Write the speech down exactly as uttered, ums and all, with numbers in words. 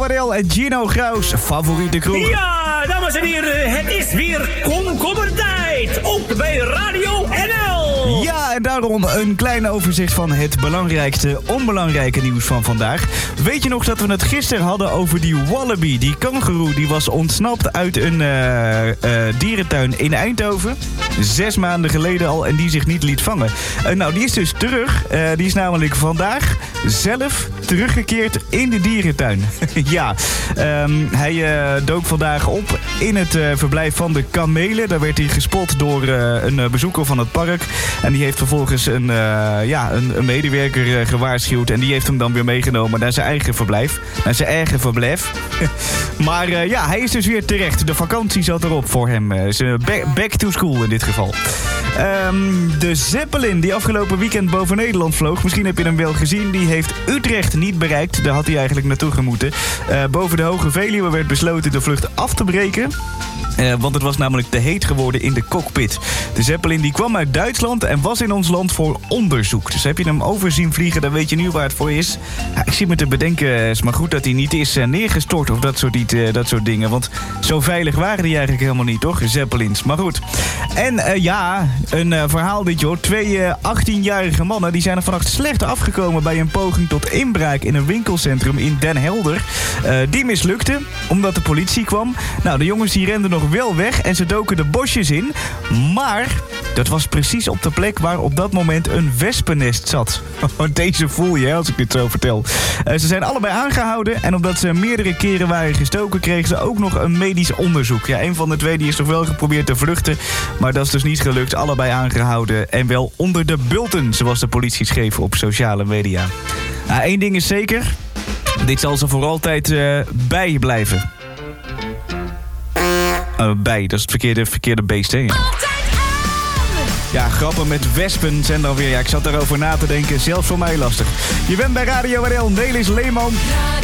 Waddell en Gino Graus, favoriete kroeg. Ja, dames en heren, het is weer komkommertijd. Ook bij Radio N L. Ja, en daarom een klein overzicht van het belangrijkste onbelangrijke nieuws van vandaag. Weet je nog dat we het gisteren hadden over die wallaby, die kangoeroe, die was ontsnapt uit een uh, uh, dierentuin in Eindhoven. Zes maanden geleden al en die zich niet liet vangen. Uh, nou, die is dus terug. Uh, die is namelijk vandaag zelf teruggekeerd in de dierentuin. ja, um, hij uh, dook vandaag op in het uh, verblijf van de kamelen. Daar werd hij gespot door uh, een uh, bezoeker van het park. En die heeft vervolgens een, uh, ja, een, een medewerker uh, gewaarschuwd. En die heeft hem dan weer meegenomen naar zijn eigen verblijf. Naar zijn eigen verblijf. maar uh, ja, hij is dus weer terecht. De vakantie zat erop voor hem. Uh, is, uh, back, back to school in dit geval. Um, de Zeppelin die afgelopen weekend boven Nederland vloog. Misschien heb je hem wel gezien. Die heeft Utrecht niet bereikt. Daar had hij eigenlijk naartoe gemoeten. Uh, boven de Hoge Veluwe werd besloten de vlucht af te breken. Uh, want het was namelijk te heet geworden in de cockpit. De Zeppelin die kwam uit Duitsland en was in ons land voor onderzoek. Dus heb je hem over zien vliegen, dan weet je nu waar het voor is. Ja, ik zie me te bedenken, het is maar goed dat hij niet is uh, neergestort of dat soort, niet, uh, dat soort dingen. Want zo veilig waren die eigenlijk helemaal niet, toch? Zeppelins, maar goed. En uh, ja, een uh, verhaal dit joh. Twee uh, achttienjarige mannen die zijn er vannacht slecht afgekomen bij een poging tot inbraak in een winkelcentrum in Den Helder. Uh, die mislukte, omdat de politie kwam. Nou, de jongens die renden nog wel weg en ze doken de bosjes in. Maar dat was precies op de plek waar op dat moment een wespennest zat. Deze voel je, hè, als ik dit zo vertel. Uh, ze zijn allebei aangehouden en omdat ze meerdere keren waren gestoken, kregen ze ook nog een medisch onderzoek. Ja, een van de twee die is nog wel geprobeerd te vluchten, maar dat is dus niet gelukt. Allebei aangehouden en wel onder de bulten, zoals de politie schreef op sociale media. Nou, één ding is zeker, dit zal ze voor altijd uh, bij blijven. Uh, bij, dat is het verkeerde, verkeerde beest, hè? Ja, grappen met wespen zijn dan weer... Ja, ik zat daarover na te denken. Zelfs voor mij lastig. Je bent bij Radio R L, Nelis Leeman.